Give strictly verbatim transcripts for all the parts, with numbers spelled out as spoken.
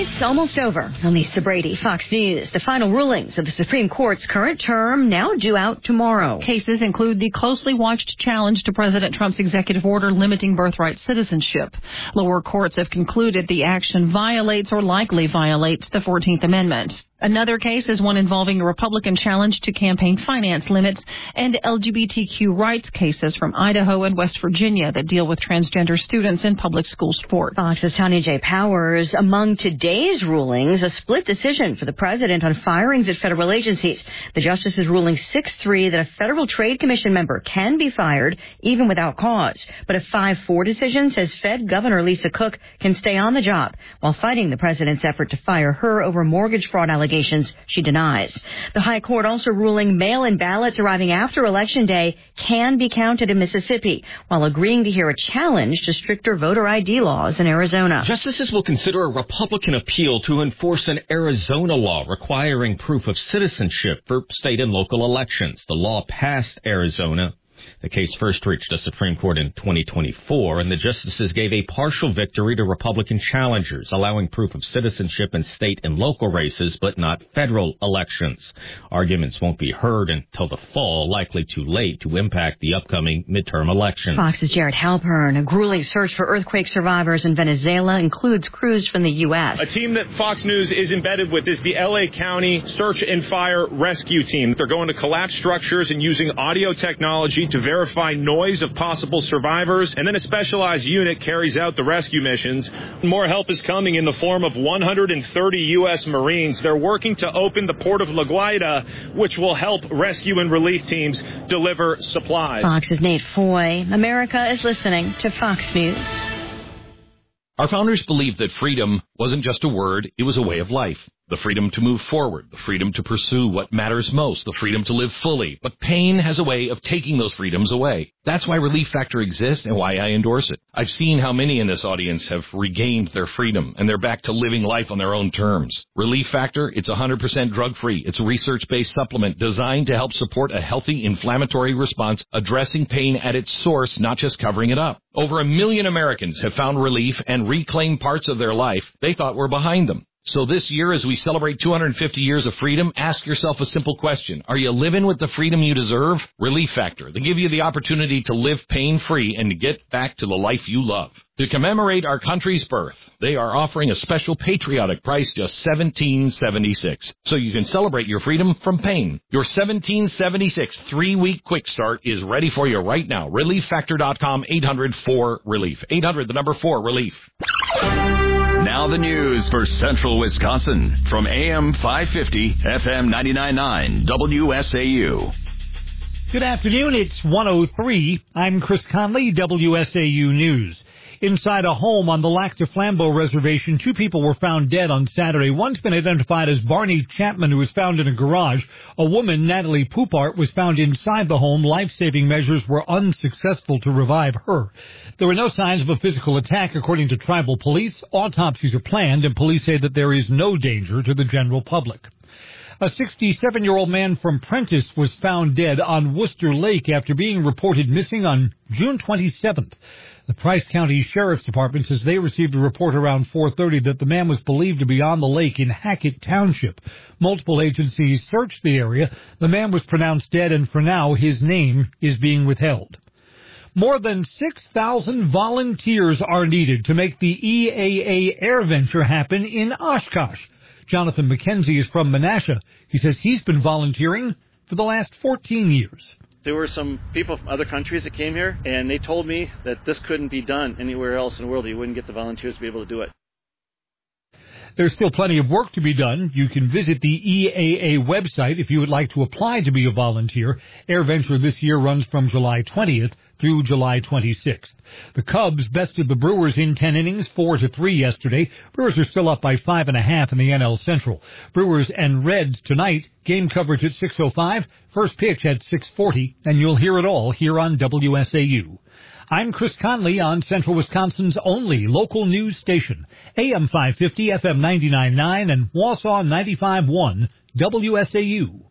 It's almost over. I'm Lisa Brady, Fox News. The final rulings of the Supreme Court's current term now due out tomorrow. Cases include the closely watched challenge to President Trump's executive order limiting birthright citizenship. Lower courts have concluded the action violates or likely violates the fourteenth Amendment. Another case is one involving a Republican challenge to campaign finance limits and L G B T Q rights cases from Idaho and West Virginia that deal with transgender students in public school sports. Fox's Tanya J. Powers. Among today's rulings, a split decision for the president on firings at federal agencies. The justice is ruling six three that a Federal Trade Commission member can be fired even without cause. But a five four decision says Fed Governor Lisa Cook can stay on the job while fighting the president's effort to fire her over mortgage fraud allegations she denies. The High Court also ruling mail-in ballots arriving after Election Day can be counted in Mississippi, while agreeing to hear a challenge to stricter voter I D laws in Arizona. Justices will consider a Republican appeal to enforce an Arizona law requiring proof of citizenship for state and local elections. The law passed Arizona. The case first reached the Supreme Court in twenty twenty-four, and the justices gave a partial victory to Republican challengers, allowing proof of citizenship in state and local races, but not federal elections. Arguments won't be heard until the fall, likely too late to impact the upcoming midterm elections. Fox's Jared Halpern. A grueling search for earthquake survivors in Venezuela includes crews from the U S. A team that Fox News is embedded with is the L A County Search and Fire Rescue Team. They're going to collapse structures and using audio technology to verify noise of possible survivors, and then a specialized unit carries out the rescue missions. More help is coming in the form of one hundred thirty U S Marines. They're working to open the port of La Guaira, which will help rescue and relief teams deliver supplies. Fox's Nate Foy. America is listening to Fox News. Our founders believed that freedom wasn't just a word, it was a way of life. The freedom to move forward, the freedom to pursue what matters most, the freedom to live fully. But pain has a way of taking those freedoms away. That's why Relief Factor exists and why I endorse it. I've seen how many in this audience have regained their freedom, and they're back to living life on their own terms. Relief Factor, it's one hundred percent drug-free. It's a research-based supplement designed to help support a healthy inflammatory response, addressing pain at its source, not just covering it up. Over a million Americans have found relief and reclaimed parts of their life they thought were behind them. So this year, as we celebrate two hundred fifty years of freedom, ask yourself a simple question. Are you living with the freedom you deserve? Relief Factor. They give you the opportunity to live pain-free and to get back to the life you love. To commemorate our country's birth, they are offering a special patriotic price, just seventeen seventy-six. So you can celebrate your freedom from pain. Your seventeen seventy-six three-week quick start is ready for you right now. relief factor dot com, eight hundred four relief. eight hundred, the number four, relief. Now the news for Central Wisconsin from A M five fifty, F M ninety-nine point nine, W S A U. Good afternoon. It's one oh three. I'm Chris Conley, W S A U News. Inside a home on the Lac du Flambeau Reservation, two people were found dead on Saturday. One's been identified as Barney Chapman, who was found in a garage. A woman, Natalie Poupart, was found inside the home. Life-saving measures were unsuccessful to revive her. There were no signs of a physical attack, according to tribal police. Autopsies are planned, and police say that there is no danger to the general public. A sixty-seven-year-old man from Prentice was found dead on Worcester Lake after being reported missing on June twenty-seventh. The Price County Sheriff's Department says they received a report around four thirty that the man was believed to be on the lake in Hackett Township. Multiple agencies searched the area. The man was pronounced dead, and for now, his name is being withheld. More than six thousand volunteers are needed to make the E A A Air Venture happen in Oshkosh. Jonathan McKenzie is from Menasha. He says he's been volunteering for the last fourteen years. There were some people from other countries that came here, and they told me that this couldn't be done anywhere else in the world. You wouldn't get the volunteers to be able to do it. There's still plenty of work to be done. You can visit the E A A website if you would like to apply to be a volunteer. AirVenture this year runs from July twentieth through July twenty-sixth. The Cubs bested the Brewers in ten innings, four to three yesterday. Brewers are still up by five and a half in the N L Central. Brewers and Reds tonight. Game coverage at six oh five. First pitch at six forty, and you'll hear it all here on W S A U. I'm Chris Conley on Central Wisconsin's only local news station, A M five fifty, F M ninety-nine point nine, and Wausau ninety-five point one, W S A U.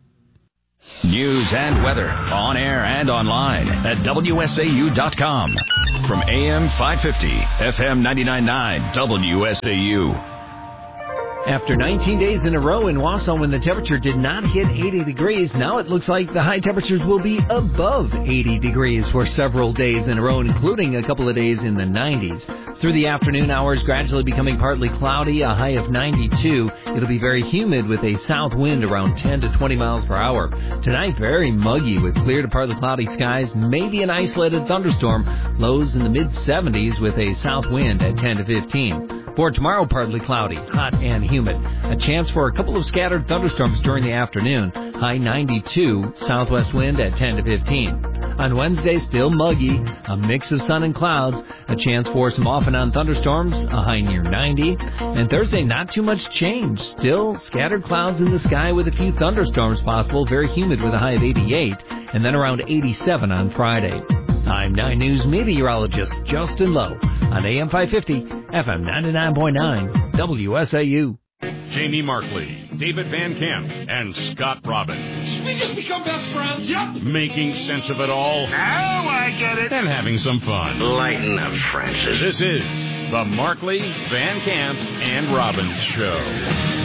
News and weather on air and online at W S A U dot com. From A M five fifty, F M ninety-nine point nine, W S A U. After nineteen days in a row in Wausau when the temperature did not hit eighty degrees, now it looks like the high temperatures will be above eighty degrees for several days in a row, including a couple of days in the nineties. Through the afternoon hours, gradually becoming partly cloudy, a high of ninety-two. It'll be very humid with a south wind around ten to twenty miles per hour. Tonight, very muggy with clear to partly cloudy skies, maybe an isolated thunderstorm. Lows in the mid-seventies with a south wind at ten to fifteen. For tomorrow, partly cloudy, hot and humid. A chance for a couple of scattered thunderstorms during the afternoon. High ninety-two, southwest wind at ten to fifteen. On Wednesday, still muggy, a mix of sun and clouds. A chance for some off and on thunderstorms, a high near ninety. And Thursday, not too much change. Still scattered clouds in the sky with a few thunderstorms possible. Very humid with a high of eighty-eight. And then around eighty-seven on Friday. I'm nine News meteorologist Justin Lowe on A M five fifty, F M ninety-nine point nine, W S A U. Jamie Markley, David Van Camp, and Scott Robbins. We just become best friends. Yep. Making sense of it all. Now I get it. And having some fun. Lighten up, Francis. This is the Markley, Van Camp, and Robbins Show.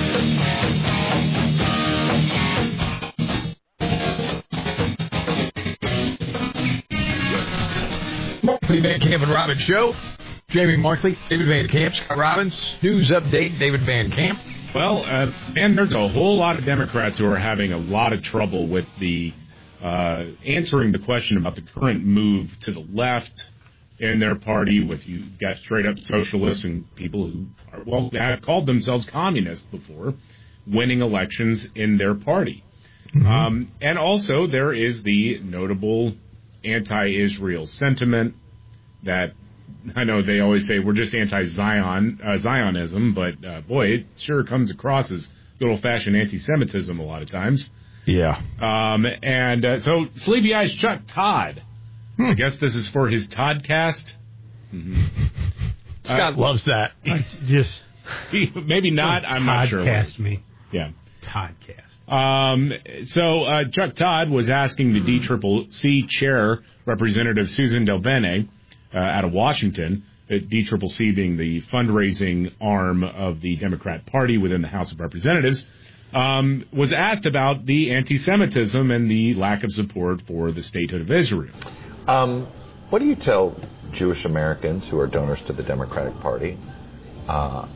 Markley, Van Camp, and Robbins Show. Jamie Markley, David Van Camp, Scott Robbins. News update, David Van Camp. Well, uh, and there's a whole lot of Democrats who are having a lot of trouble with the uh, answering the question about the current move to the left in their party. With you got straight up socialists and people who are, well, have called themselves communists before, winning elections in their party. Mm-hmm. Um, and also there is the notable anti-Israel sentiment that I know they always say we're just anti-Zion, uh, Zionism, but uh, boy, it sure comes across as good old-fashioned anti-Semitism a lot of times. Yeah. Um, and uh, so Sleepy Eyes Chuck Todd, hmm. I guess this is for his Toddcast. Mm-hmm. Scott uh, loves that. Just maybe not. I'm not sure. Toddcast me. Yeah. Toddcast. Um, so uh, Chuck Todd was asking the D C C C chair, Representative Susan DelBene, uh, out of Washington, uh, D C C C being the fundraising arm of the Democrat Party within the House of Representatives, um, was asked about the anti-Semitism and the lack of support for the statehood of Israel. Um, what do you tell Jewish Americans who are donors to the Democratic Party, uh,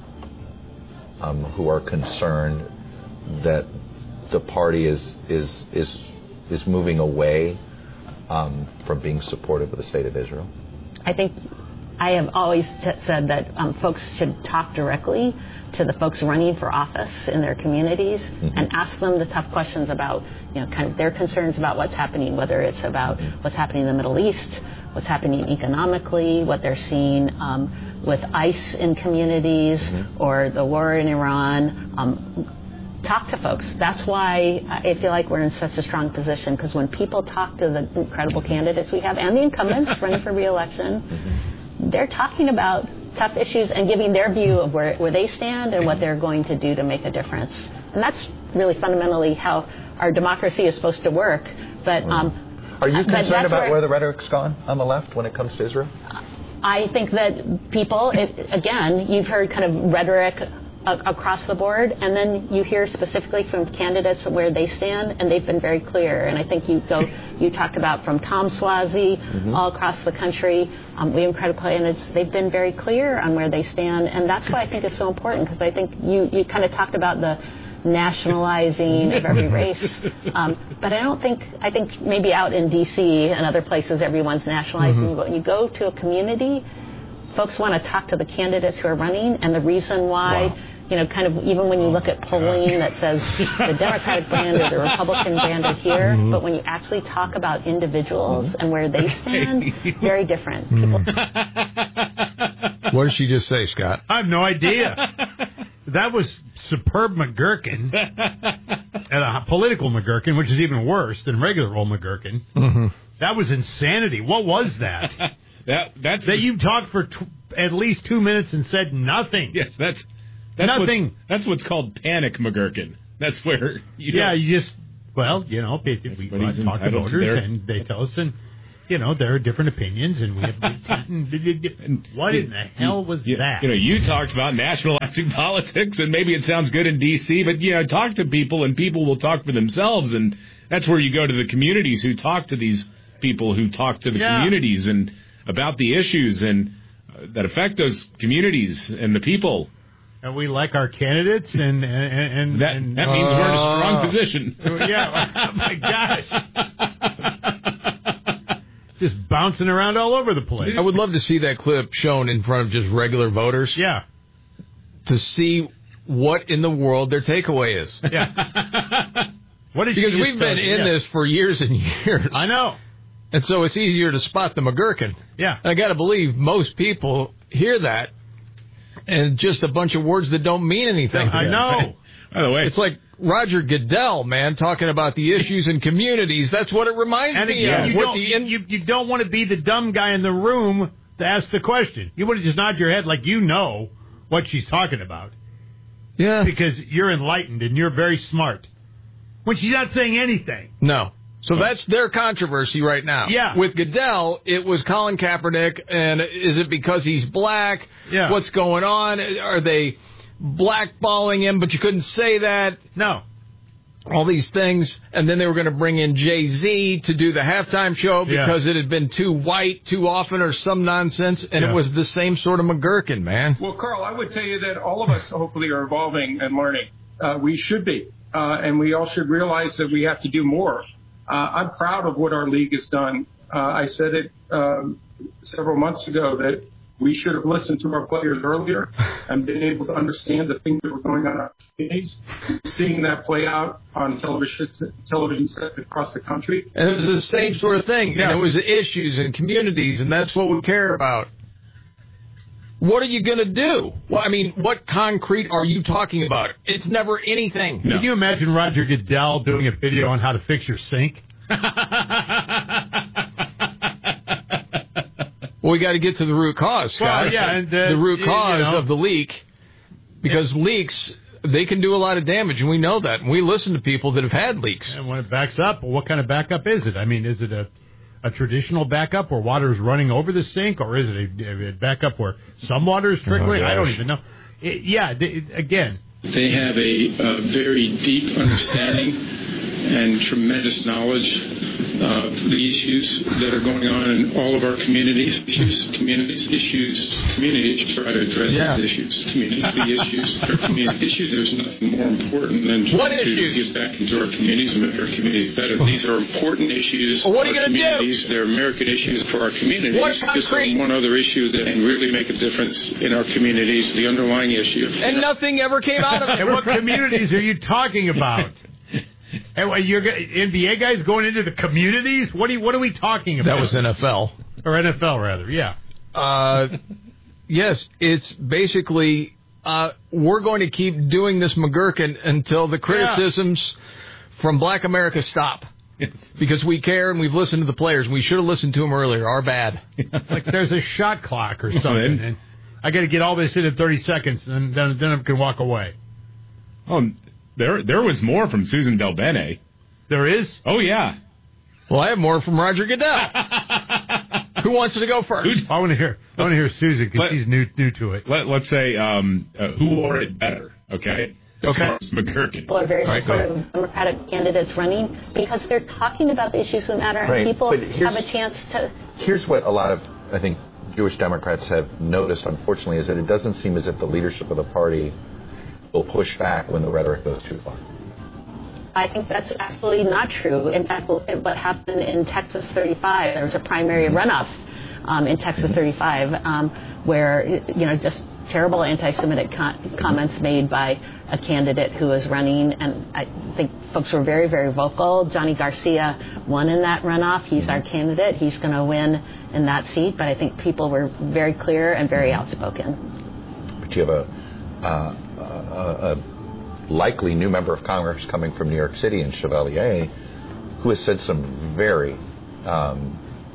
um, who are concerned that the party is is is is moving away um, from being supportive of the state of Israel? I think I have always t- said that um, folks should talk directly to the folks running for office in their communities mm-hmm. and ask them the tough questions about, you know, kind of their concerns about what's happening, whether it's about mm-hmm. what's happening in the Middle East, what's happening economically, what they're seeing um, with ICE in communities mm-hmm. or the war in Iran. Um, Talk to folks. That's why I feel like we're in such a strong position, because when people talk to the incredible candidates we have and the incumbents running for re-election, mm-hmm. they're talking about tough issues and giving their view of where, where they stand and what they're going to do to make a difference. And that's really fundamentally how our democracy is supposed to work. But um, Are you concerned about where, where the rhetoric's gone on the left when it comes to Israel? I think that people, it, again, you've heard kind of rhetoric across the board, and then you hear specifically from candidates where they stand, and they've been very clear. And I think you go, you talked about from Tom Suozzi mm-hmm. all across the country, um, we have incredible candidates. They've been very clear on where they stand, and that's why I think it's so important, because I think you, you kind of talked about the nationalizing of every race, um, but I don't think, I think maybe out in D C and other places everyone's nationalizing, mm-hmm. but when you go to a community, folks want to talk to the candidates who are running, and the reason why wow. you know, kind of even when you look at polling that says the Democratic brand or the Republican brand are here, mm-hmm. but when you actually talk about individuals mm-hmm. and where they stand, very different. Mm-hmm. What did she just say, Scott? I have no idea. That was superb McGurkin, and a political McGurkin, which is even worse than regular old McGurkin. Mm-hmm. That was insanity. What was that? that that's that you talked for t- at least two minutes and said nothing. Yes, that's. That's Nothing. What's, that's what's called panic McGurkin. That's where you yeah, you just well, you know, we talk to voters and they tell us, and you know, there are different opinions, and we have. and what in the hell was you, that? You know, you talked about nationalizing politics, and maybe it sounds good in D C, but you know, talk to people, and people will talk for themselves, and that's where you go to the communities who talk to these people who talk to the yeah. communities and about the issues and uh, that affect those communities and the people. And we like our candidates, and and, and that, and, that means uh, we're in a strong position. Yeah, oh my gosh. Just bouncing around all over the place. I would love to see that clip shown in front of just regular voters. Yeah. To see what in the world their takeaway is. Yeah. What is because we've been in yeah. this for years and years. I know. And so it's easier to spot the McGurkin. Yeah. And I got to believe most people hear that and just a bunch of words that don't mean anything. I know. By the way, it's like Roger Goodell, man, talking about the issues in communities. That's what it reminds and me again, of. You, What don't, the in- you, you don't want to be the dumb guy in the room to ask the question. You want to just nod your head like you know what she's talking about. Yeah. Because you're enlightened and you're very smart. When she's not saying anything. No. So that's their controversy right now. Yeah. With Goodell, it was Colin Kaepernick, and is it because he's black? Yeah. What's going on? Are they blackballing him, but you couldn't say that? No. All these things. And then they were going to bring in Jay-Z to do the halftime show because yeah. it had been too white too often or some nonsense, and yeah. it was the same sort of McGurkin, man. Well, Carl, I would tell you that all of us hopefully are evolving and learning. Uh, we should be. Uh, and we all should realize that we have to do more. Uh, I'm proud of what our league has done. Uh, I said it um, several months ago that we should have listened to our players earlier and been able to understand the things that were going on in our communities, seeing that play out on television television sets across the country. And it was the same sort of thing. Yeah. And it was issues and communities, and that's what we care about. What are you going to do? Well, I mean, what concrete are you talking about? It's never anything. No. Can you imagine Roger Goodell doing a video on how to fix your sink? Well, we got to get to the root cause, Scott. Well, yeah, and, uh, the root cause you know, of the leak, because yeah. leaks, they can do a lot of damage, and we know that. And we listen to people that have had leaks. And when it backs up, well, what kind of backup is it? I mean, is it a a traditional backup where water is running over the sink, or is it a, a backup where some water is trickling? Oh, I don't even know. It, yeah, it, again. They have a, a very deep understanding and tremendous knowledge of the issues that are going on in all of our communities, issues, communities, issues, communities try to address yeah. these issues, community issues, our community issues. There's nothing more important than trying to get back into our communities and make our communities better. These are important issues well, what are for our you communities. Do? They're American issues for our communities. What's Just one other issue that can really make a difference in our communities, the underlying issue. And nothing ever came out of it. And what communities are you talking about? And you're N B A guys going into the communities? What are you, what are we talking about? That was N F L. Or N F L, rather, yeah. Uh, yes, it's basically, uh, we're going to keep doing this McGurkin until the criticisms yeah. from Black America stop. Because we care and we've listened to the players. We should have listened to them earlier. Our bad. Like there's a shot clock or something. And I got to get all this in in thirty seconds, and then, then I can walk away. Um. There there was more from Susan Del Bene. There is? Oh, yeah. Well, I have more from Roger Goodell. Who wants to go first? I want to hear I want to hear Susan because she's new new to it. Let, let's say um, uh, who wore it better, okay? As okay. McGurkin. People are very right, supportive of Democratic candidates running because they're talking about the issues that matter right. and people have a chance to... Here's what a lot of, I think, Jewish Democrats have noticed, unfortunately, is that it doesn't seem as if the leadership of the party will push back when the rhetoric goes too far. I think that's absolutely not true. In fact, what happened in Texas thirty-five, there was a primary runoff um, in Texas thirty-five um, where, you know, just terrible anti-Semitic con- comments made by a candidate who was running, and I think folks were very, very vocal. Johnny Garcia won in that runoff. He's our candidate. He's going to win in that seat, but I think people were very clear and very outspoken. But you have a... Uh, A, a likely new member of Congress coming from New York City in Chevalier, who has said some very, um,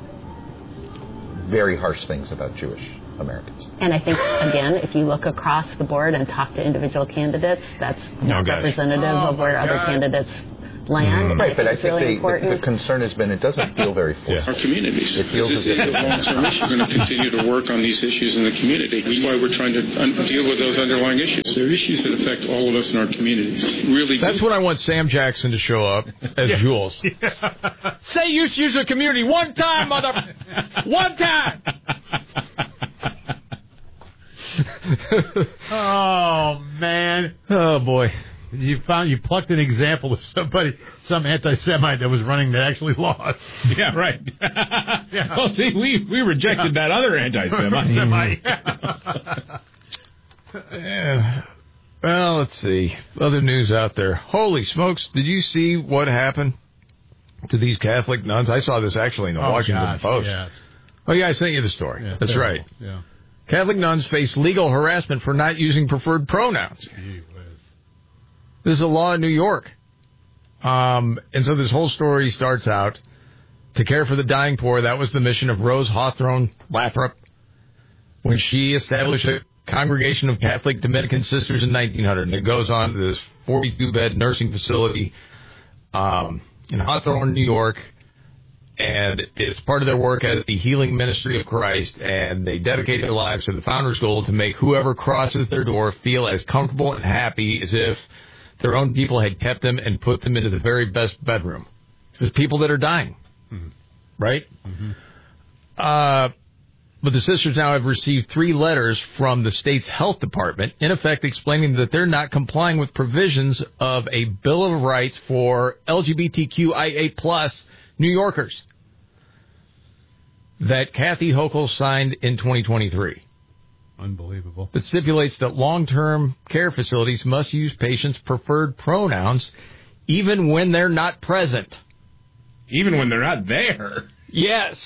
very harsh things about Jewish Americans. And I think, again, if you look across the board and talk to individual candidates, that's not oh, representative oh, of where God. other candidates land. Right, but I it's think really the, important. the, the concern has been it doesn't feel very forceful. Our communities. It feels this as is if a long-term issue. We're going to continue to work on these issues in the community. That's why we're trying to un- deal with those underlying issues. They're issues that affect all of us in our communities. Really. That's when I want Sam Jackson to show up as Yeah. Jules. Yeah. Say use use the community one time, mother. One time. Oh man! Oh boy! You found you plucked an example of somebody, some anti-Semite that was running that actually lost. Yeah, right. Yeah. Well, see, we, we rejected that other anti-Semite. Semite. Yeah. Well, let's see. Other news out there. Holy smokes! Did you see what happened to these Catholic nuns? I saw this actually in the Oh, Washington gosh, Post. yes. Oh yeah, I sent you the story. Yeah, That's terrible. right. Yeah. Catholic nuns face legal harassment for not using preferred pronouns. Gee whiz. This is a law in New York. Um, and so this whole story starts out, to care for the dying poor, that was the mission of Rose Hawthorne Lathrop when she established a congregation of Catholic Dominican sisters in nineteen hundred. And it goes on to this forty-two bed nursing facility um, in Hawthorne, New York. And it's part of their work as the Healing Ministry of Christ, and they dedicate their lives to the founder's goal to make whoever crosses their door feel as comfortable and happy as if their own people had kept them and put them into the very best bedroom. There's people that are dying, mm-hmm. right? Mm-hmm. Uh, but the sisters now have received three letters from the state's health department, in effect explaining that they're not complying with provisions of a Bill of Rights for L G B T Q I A plus New Yorkers that Kathy Hochul signed in twenty twenty-three. Unbelievable. That stipulates that long-term care facilities must use patients' preferred pronouns even when they're not present. Even when they're not there. Yes.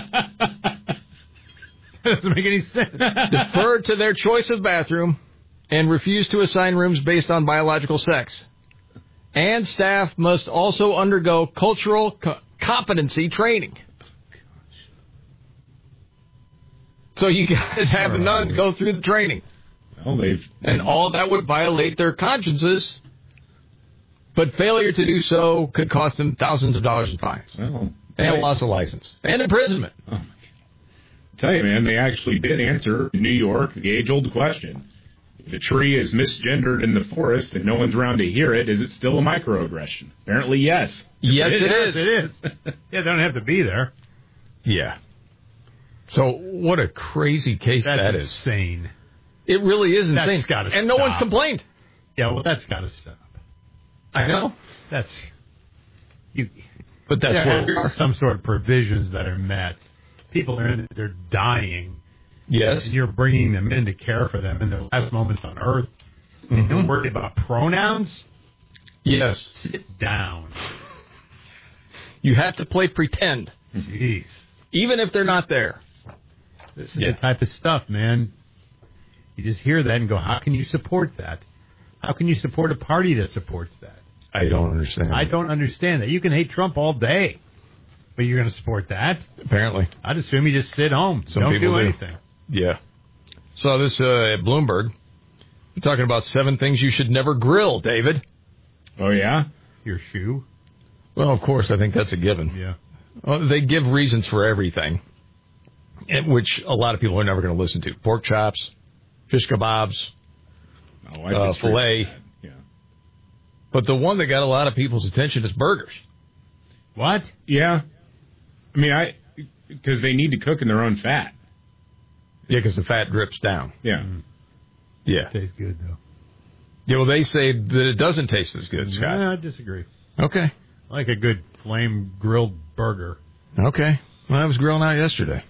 Doesn't make any sense. Defer to their choice of bathroom and refuse to assign rooms based on biological sex. And staff must also undergo cultural co- competency training. So you got to have a nun go through the training. Well, they've and all that would violate their consciences, but failure to do so could cost them thousands of dollars in fines. Well, and a loss of license. And imprisonment. Oh, I tell you, man, they actually did answer in New York the age-old question. If a tree is misgendered in the forest and no one's around to hear it, is it still a microaggression? Apparently, yes. Yes, it, it is. is. It is. Yeah, they don't have to be there. Yeah. So what a crazy case that's that is. Insane. It really is insane. That's gotta and no stop. one's complained. Yeah, well, that's got to stop. I know. That's you. But that's there where we are. Some sort of provisions that are met. People are in, they're dying. Yes. And you're bringing them in to care for them in their last moments on Earth. Mm-hmm. And you're worried about pronouns? Yes. Sit down. You have to play pretend. Jeez. Even if they're not there. This is yeah. the type of stuff, man. You just hear that and go, how can you support that? How can you support a party that supports that? I don't understand. I don't understand that. You can hate Trump all day, but you're going to support that? Apparently. I'd assume you just sit home. Some don't people do do. anything. Yeah. Saw this uh, at Bloomberg. We're talking about seven things you should never grill, David. Oh, yeah? Your shoe? Well, of course, I think that's a given. Yeah. Well, they give reasons for everything, which a lot of people are never going to listen to. Pork chops, fish kebabs, oh, I uh, filet. Yeah. But the one that got a lot of people's attention is burgers. What? Yeah. I mean, I because they need to cook in their own fat. Yeah, because the fat drips down. Yeah. Mm. Yeah. It tastes good, though. Yeah, well, they say that it doesn't taste as good, Scott. No, I disagree. Okay. I like a good flame grilled burger. Okay. Well, I was grilling out yesterday.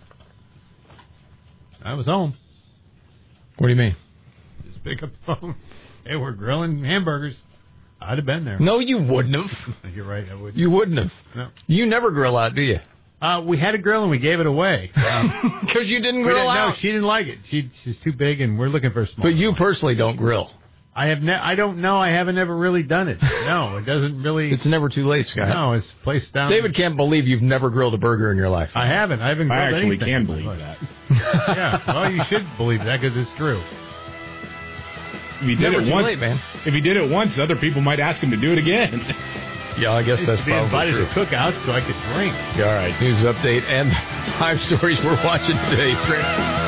I was home. What do you mean? Just pick up the phone. Hey, we're grilling hamburgers. I'd have been there. No, you wouldn't have. You're right, I wouldn't. You wouldn't have. No. You never grill out, do you? Uh, we had a grill and we gave it away. Because um, you didn't grill didn't, out. No, she didn't like it. She, she's too big, and we're looking for a small. But you one. personally don't grill. I have. Ne- I don't know. I haven't ever really done it. No, it doesn't really. It's never too late, Scott. No, it's placed down. David can't believe you've never grilled a burger in your life. I haven't. I haven't. Grilled I actually anything. can believe that. Yeah. Well, you should believe that because it's true. If he did Never it too once, late, man. If he did it once, other people might ask him to do it again. Yeah, I guess I that's used to be probably invited true. to cookouts so I could drink. All right, news update and five stories we're watching today.